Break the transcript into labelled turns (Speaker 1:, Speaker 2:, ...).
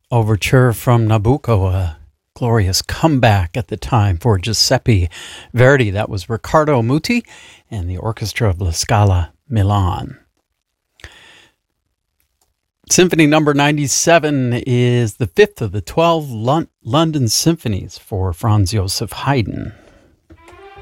Speaker 1: Overture from Nabucco, a glorious comeback at the time for Giuseppe Verdi. That was Riccardo Muti and the Orchestra of La Scala Milan. Symphony number 97 is the fifth of the 12 London symphonies for Franz Joseph Haydn.